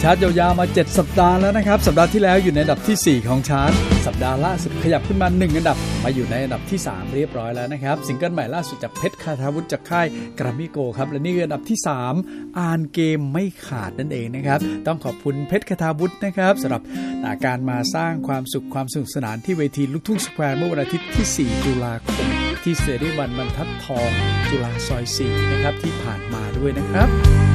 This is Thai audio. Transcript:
ชาร์ตยาวๆมา7สัปดาห์แล้วนะครับสัปดาห์ที่แล้วอยู่ในอันดับที่4ของชาร์ตสัปดาห์ล่าสุดขยับขึ้นมา1อันดับมาอยู่ในอันดับที่3เรียบร้อยแล้วนะครับซิงเกิลใหม่ล่าสุดจากเพชรคาทาวุฒิจากค่ายกรามิโกครับและนี่คืออันดับที่3อ่านเกมไม่ขาดนั่นเองนะครับต้องขอบคุณเพชรคาทาวุฒินะครับสำหรับการมาสร้างความสุขความสนุกสนานที่เวทีลูกทุ่งสแควร์เมื่อวันอาทิตย์ที่4ตุลาคมที่เสรีวันบรรทัดทองจุฬาซอย4นะครับที่ผ่านมาด้วยนะครับ